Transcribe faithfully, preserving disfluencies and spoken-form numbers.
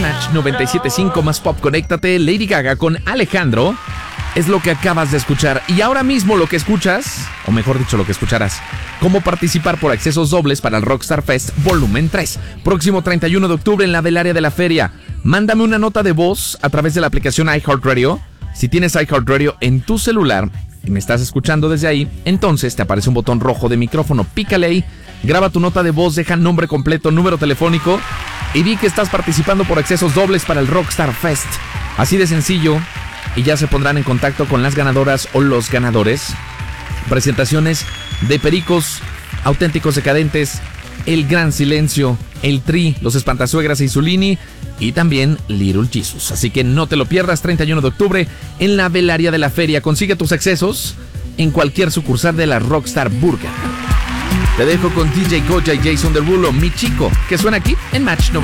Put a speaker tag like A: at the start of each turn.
A: Match noventa y siete punto cinco más pop. Conéctate. Lady Gaga con Alejandro es lo que acabas de escuchar. Y ahora mismo lo que escuchas, o mejor dicho, lo que escucharás, cómo participar por accesos dobles para el Rockstar Fest Volumen tres. Próximo treinta y uno de octubre en la Velaria de la Feria. Mándame una nota de voz a través de la aplicación iHeartRadio. Si tienes iHeartRadio en tu celular y me estás escuchando desde ahí, entonces te aparece un botón rojo de micrófono. Pícale ahí, graba tu nota de voz, deja nombre completo, número telefónico y di que estás participando por accesos dobles para el Rockstar Fest. Así de sencillo, y ya se pondrán en contacto con las ganadoras o los ganadores. Presentaciones de Pericos, Auténticos Decadentes, El Gran Silencio, El Tri, Los Espantasuegras y Zulini, y también Little Jesus. Así que no te lo pierdas, treinta y uno de octubre en la Velaria de la Feria. Consigue tus accesos en cualquier sucursal de la Rockstar Burger. Te dejo con D J Goya y Jason Derulo, Mi Chico, que suena aquí en Match noventa y siete.